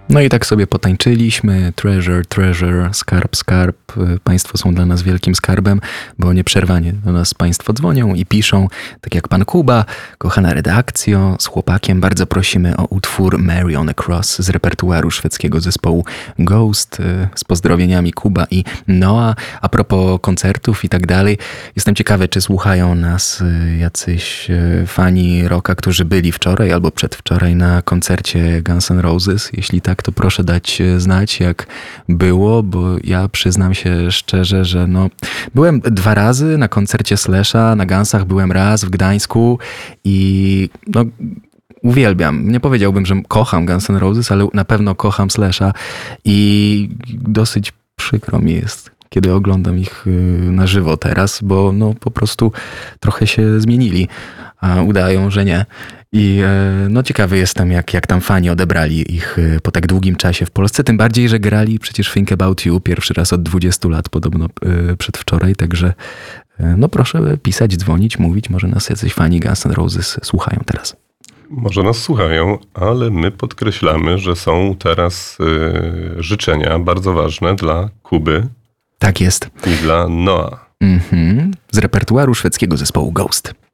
No i tak sobie potańczyliśmy, treasure, skarb. Państwo są dla nas wielkim skarbem, bo nieprzerwanie do nas państwo dzwonią i piszą, tak jak pan Kuba, kochana redakcjo, z chłopakiem bardzo prosimy o utwór Mary on a Cross z repertuaru szwedzkiego zespołu Ghost, z pozdrowieniami Kuba i Noa. A propos koncertów i tak dalej, jestem ciekawy, czy słuchają nas jacyś fani rocka, którzy byli wczoraj albo przedwczoraj na koncercie Guns N' Roses. Jeśli tak, to proszę dać znać, jak było, bo ja przyznam się szczerze, że byłem 2 razy na koncercie Slasha, na Gunsach byłem raz w Gdańsku i uwielbiam. Nie powiedziałbym, że kocham Guns N' Roses, ale na pewno kocham Slasha i dosyć przykro mi jest, kiedy oglądam ich na żywo teraz, bo po prostu trochę się zmienili, a udają, że nie. I ciekawy jestem, jak tam fani odebrali ich po tak długim czasie w Polsce. Tym bardziej, że grali przecież Think About You pierwszy raz od 20 lat, podobno przedwczoraj. Także proszę pisać, dzwonić, mówić. Może nas jacyś fani Guns N' Roses słuchają teraz. Może nas słuchają, ale my podkreślamy, że są teraz życzenia bardzo ważne dla Kuby. Tak jest. I dla Noa. Z repertuaru szwedzkiego zespołu Ghost.